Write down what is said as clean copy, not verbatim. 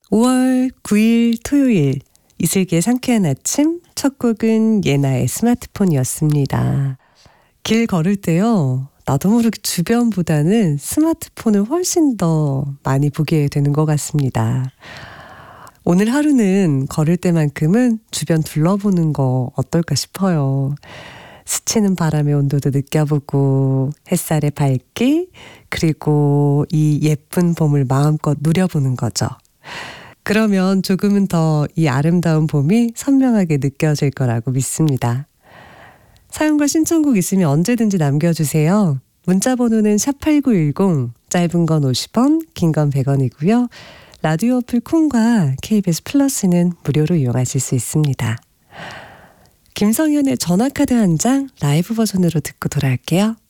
5월 9일 토요일 이슬기의 상쾌한 아침 첫 곡은 예나의 스마트폰이었습니다. 길 걸을 때요. 나도 모르게 주변보다는 스마트폰을 훨씬 더 많이 보게 되는 것 같습니다. 오늘 하루는 걸을 때만큼은 주변 둘러보는 거 어떨까 싶어요. 스치는 바람의 온도도 느껴보고 햇살의 밝기 그리고 이 예쁜 봄을 마음껏 누려보는 거죠. 그러면 조금은 더 이 아름다운 봄이 선명하게 느껴질 거라고 믿습니다. 사연과 신청곡 있으면 언제든지 남겨주세요. 문자 번호는 샵8910, 짧은 건 50원, 긴 건 100원이고요. 라디오 어플 콩과 KBS 플러스는 무료로 이용하실 수 있습니다. 김성현의 전화카드 한 장 라이브 버전으로 듣고 돌아올게요.